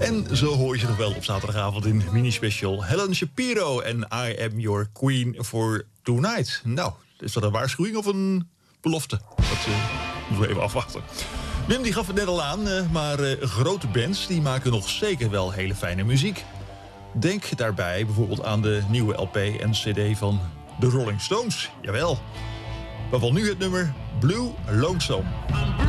En zo hoor je ze nog wel op zaterdagavond in mini-special Helen Shapiro en I Am Your Queen for Tonight. Nou, is dat een waarschuwing of een belofte? Dat moeten we even afwachten. Wim die gaf het net al aan, maar grote bands die maken nog zeker wel hele fijne muziek. Denk daarbij bijvoorbeeld aan de nieuwe LP en CD van de Rolling Stones. Jawel. Waarvan nu het nummer Blue Lonesome.